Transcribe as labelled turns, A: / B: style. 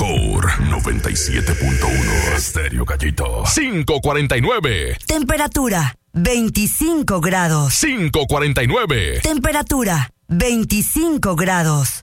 A: Por 97.1 Estéreo Gallito. 5:49.
B: Temperatura 25 grados.
A: 5:49.
B: Temperatura 25 grados.